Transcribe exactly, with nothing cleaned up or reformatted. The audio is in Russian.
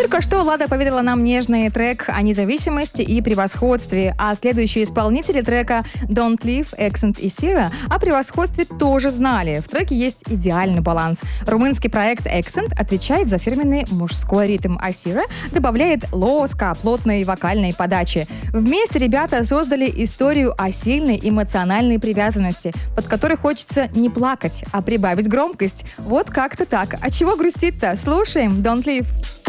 Только что Лада поведала нам нежный трек о независимости и превосходстве, а следующие исполнители трека Don't Leave, Accent и Sierra о превосходстве тоже знали. В треке есть идеальный баланс. Румынский проект Accent отвечает за фирменный мужской ритм, а Sierra добавляет лоска, плотной вокальной подачи. Вместе ребята создали историю о сильной эмоциональной привязанности, под которой хочется не плакать, а прибавить громкость. Вот как-то так. А чего грустить-то? Слушаем Don't Leave.